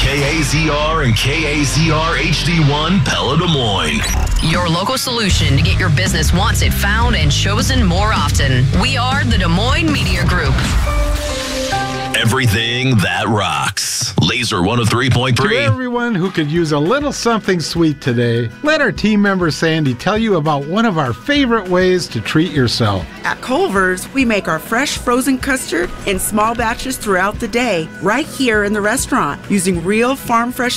KAZR and KAZR HD1 Pella Des Moines. Your local solution to get your business wanted, found, and chosen more often. We are the Des Moines Media Group. Everything that rocks. Laser 103.3. To everyone who could use a little something sweet today, let our team member Sandy tell you about one of our favorite ways to treat yourself. At Culver's, we make our fresh frozen custard in small batches throughout the day, right here in the restaurant, using real farm fresh